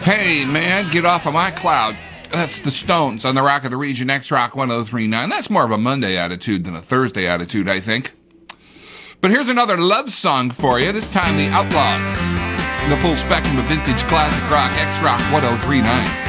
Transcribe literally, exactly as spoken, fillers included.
Hey, man, get off of my cloud. That's the Stones on the Rock of the Region, X-Rock one oh three point nine. That's more of a Monday attitude than a Thursday attitude, I think. But here's another love song for you, this time the Outlaws. The full spectrum of vintage classic rock, X-Rock one oh three point nine.